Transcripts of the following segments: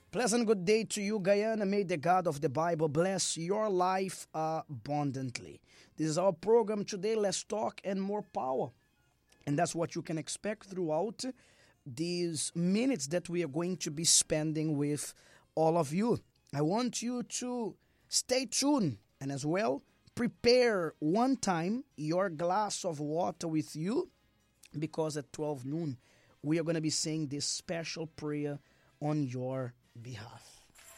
Pleasant good day to you, Guyana. May the God of the Bible bless your life abundantly. This is our program today, Let's Talk and More Power. And that's what you can expect throughout these minutes that we are going to be spending with all of you. I want you to stay tuned and as well prepare one time your glass of water with you, because at 12 noon we are going to be saying this special prayer on your behalf.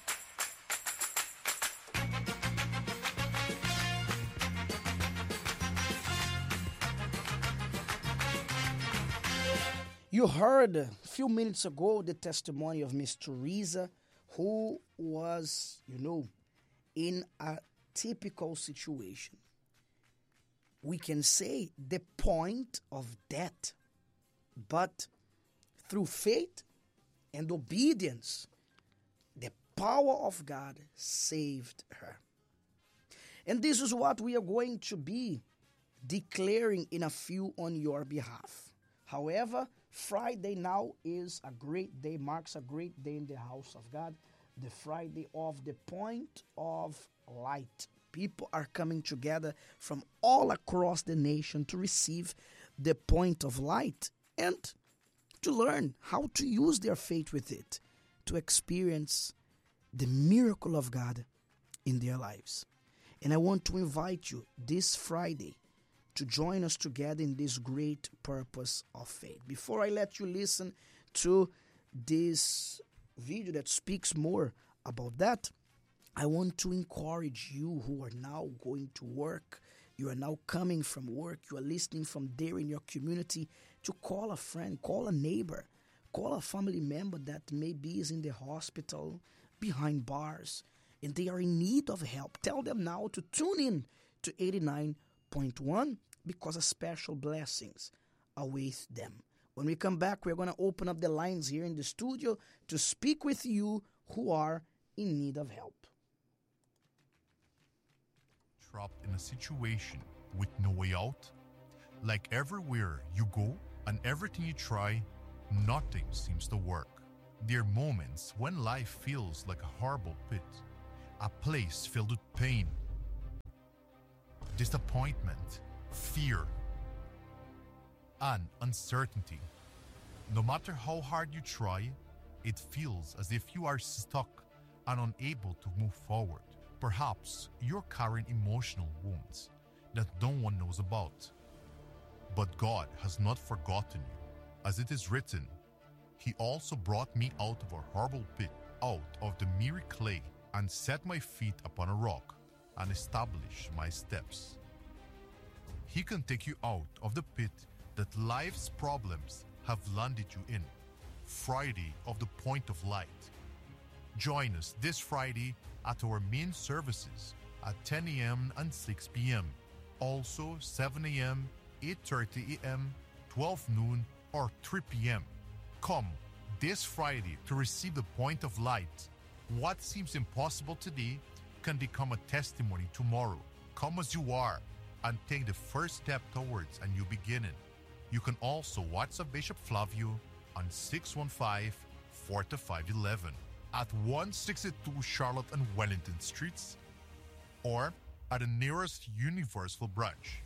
You heard a few minutes ago the testimony of Miss Teresa, who was, in a typical situation. We can say the point of death, but through faith and obedience, the power of God saved her. And this is what we are going to be declaring in a few on your behalf. However, Friday now is a great day, marks a great day in the house of God, the Friday of the point of light. People are coming together from all across the nation to receive the point of light and to learn how to use their faith with it to experience the miracle of God in their lives. And I want to invite you this Friday to join us together in this great purpose of faith. Before I let you listen to this video that speaks more about that, I want to encourage you who are now going to work, you are now coming from work, you are listening from there in your community, to call a friend, call a neighbor, call a family member that maybe is in the hospital, behind bars, and they are in need of help. Tell them now to tune in to 89.1 because of special blessings await them. When we come back, we're going to open up the lines here in the studio to speak with you who are in need of help. Trapped in a situation with no way out? Like everywhere you go and everything you try, nothing seems to work. There are moments when life feels like a horrible pit, a place filled with pain, disappointment, fear, and uncertainty. No matter how hard you try, it feels as if you are stuck and unable to move forward. Perhaps you're carrying emotional wounds that no one knows about. But God has not forgotten you. As it is written, He also brought me out of a horrible pit, out of the miry clay, and set my feet upon a rock, and established my steps. He can take you out of the pit that life's problems have landed you in. Friday of the Point of Light. Join us this Friday at our main services at 10 a.m. and 6 p.m. Also 7 a.m., 8:30 a.m., 12 noon, or 3 p.m. Come this Friday to receive the Point of Light. What seems impossible today can become a testimony tomorrow. Come as you are and take the first step towards a new beginning. You can also WhatsApp Bishop Flavio on 615-4511 at 162 Charlotte and Wellington Streets or at the nearest Universal branch.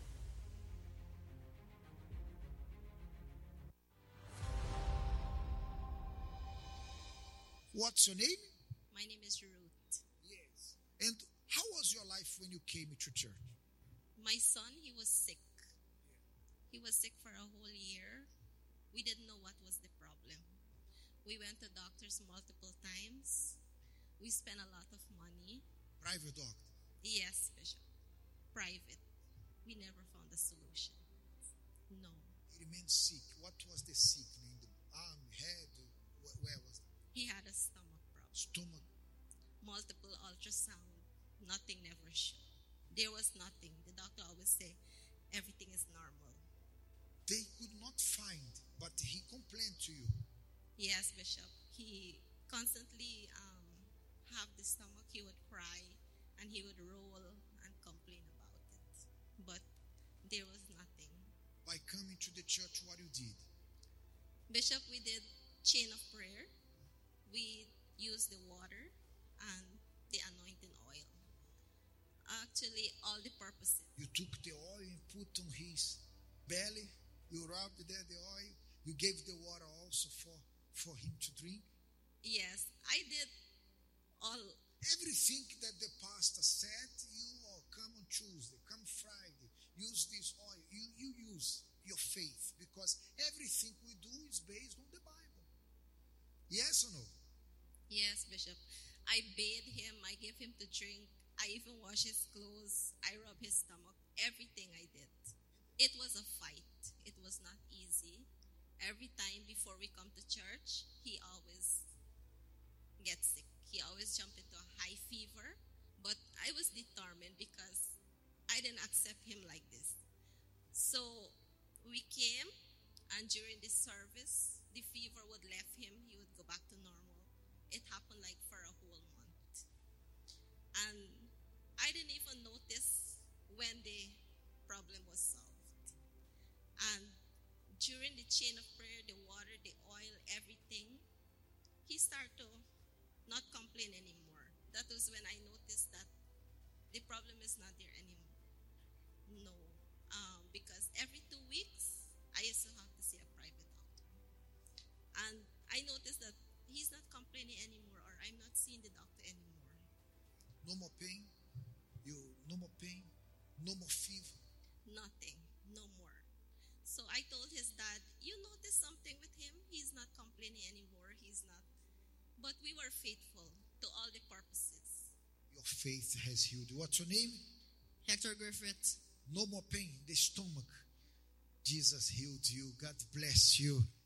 What's your name? My name is Ruth. Yes. And how was your life when you came to church? My son, he was sick. He was sick for a whole year. We didn't know what was the problem. We went to doctors multiple times. We spent a lot of money. Private doctor? Yes, Bishop. Private. We never found a solution. No. He remained sick. What was the sickness? In the arm, head? Where was it? He had a stomach problem. Stomach? Multiple ultrasound. Nothing never showed. There was nothing. The doctor always say, everything is normal. They could not find, but he complained to you. Yes, Bishop. He constantly have the stomach. He would cry and he would roll and complain about it. But there was nothing. By coming to the church, what you did? Bishop, we did chain of prayer. We use the water and the anointing oil. Actually, all the purposes. You took the oil and put on his belly. You rubbed there the oil. You gave the water also for him to drink. Yes, I did all. Everything that the pastor said, you come on Tuesday, come Friday, use this oil. You use your faith, because everything we do is based on the Bible. Yes or no? Yes, Bishop. I bathed him. I gave him to drink. I even washed his clothes. I rubbed his stomach. Everything I did. It was a fight. It was not easy. Every time before we come to church, he always gets sick. He always jumped into a high fever. But I was determined because I didn't accept him like this. So we came, and during the service, the fever would leave him. He would go back to normal. It happened like for a whole month. And I didn't even notice when the problem was solved. And during the chain of prayer, the water, the oil, everything, he started to not complain anymore. That was when I noticed that the problem is not there anymore. No. Because every 2 weeks, I used to have to see a private doctor. And I noticed that he's not complaining anymore, or I'm not seeing the doctor anymore. No more pain. No more pain. No more fever. Nothing. No more. So I told his dad, you notice something with him? He's not complaining anymore. He's not. But we were faithful to all the purposes. Your faith has healed you. What's your name? Hector Griffith. No more pain in the stomach. Jesus healed you. God bless you.